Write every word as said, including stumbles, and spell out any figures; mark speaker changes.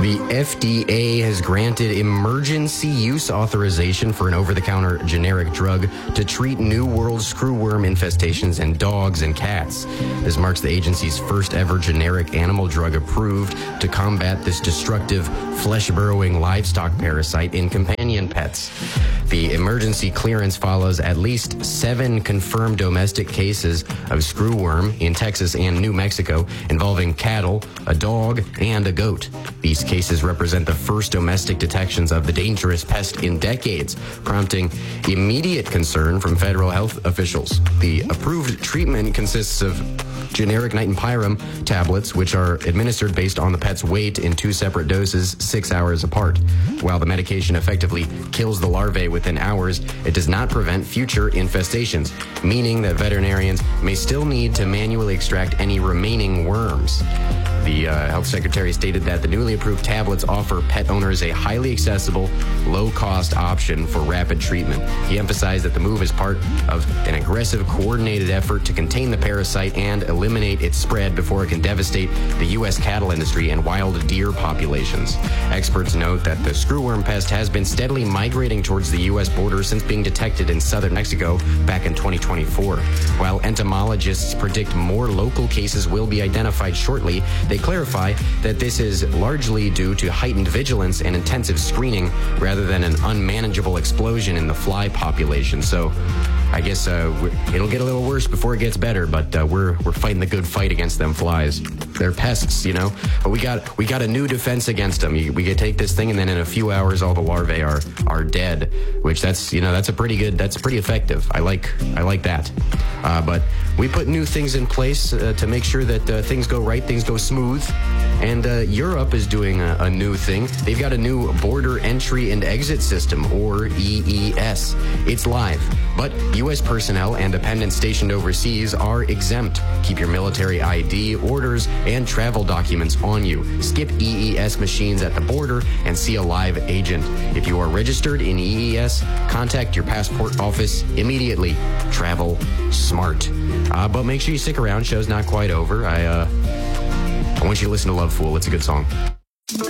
Speaker 1: The F D A has granted emergency use authorization for an over-the-counter generic drug to treat New World screwworm infestations in dogs and cats. This marks the agency's first ever generic animal drug approved to combat this destructive, flesh-burrowing livestock parasite in companion pets. The emergency clearance follows at least seven confirmed domestic cases of screwworm in Texas and New Mexico involving cattle, a dog, and a goat. These cases represent the first domestic detections of the dangerous pest in decades, prompting immediate concern from federal health officials. The approved treatment consists of generic nitropyram tablets, which are administered based on the pet's weight in two separate doses, six hours apart. While the medication effectively kills the larvae within hours, it does not prevent future infestations, meaning that veterinarians may still need to manually extract any remaining worms. The uh, health secretary stated that the newly approved tablets offer pet owners a highly accessible, low-cost option for rapid treatment. He emphasized that the move is part of an aggressive, coordinated effort to contain the parasite and eliminate its spread before it can devastate the U S cattle industry and wild deer populations. Experts note that the screwworm pest has been steadily migrating towards the U S border since being detected in southern Mexico back in twenty twenty-four. While entomologists predict more local cases will be identified shortly, they clarify that this is largely due to heightened vigilance and intensive screening rather than an unmanageable explosion in the fly population. So I guess uh, it'll get a little worse before it gets better, but uh, we're we're fighting the good fight against them flies. They're pests, you know. But we got we got a new defense against them. You, we can take this thing, and then in a few hours, all the larvae are are dead. Which that's you know that's a pretty good that's pretty effective. I like I like that. Uh, but we put new things in place uh, to make sure that uh, things go right, things go smooth. And uh, Europe is doing a, a new thing. They've got a new border entry and exit system, or E E S. It's live, but U S personnel and dependents stationed overseas are exempt. Keep your military I D, orders, and travel documents on you. Skip E E S machines at the border and see a live agent. If you are registered in E E S, contact your passport office immediately. Travel smart. Uh, but make sure you stick around. Show's not quite over. I, uh, I want you to listen to Love Fool. It's a good song.